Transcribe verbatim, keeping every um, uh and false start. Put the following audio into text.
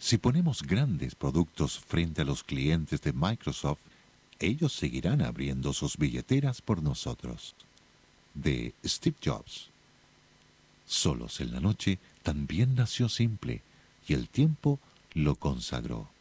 Si ponemos grandes productos frente a los clientes de Microsoft, ellos seguirán abriendo sus billeteras por nosotros. De Steve Jobs. Solos en la noche también nació simple y el tiempo lo consagró.